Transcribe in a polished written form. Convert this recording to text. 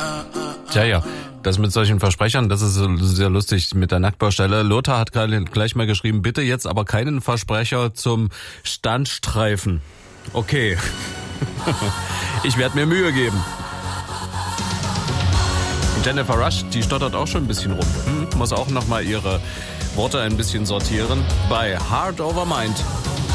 Tja, ja. Das mit solchen Versprechern, das ist sehr lustig mit der Nacktbaustelle. Lothar hat gerade gleich mal geschrieben, bitte jetzt aber keinen Versprecher zum Standstreifen. Okay. Ich werde mir Mühe geben. Jennifer Rush, die stottert auch schon ein bisschen rum. Muss auch nochmal ihre Worte ein bisschen sortieren. Bei Heart Over Mind.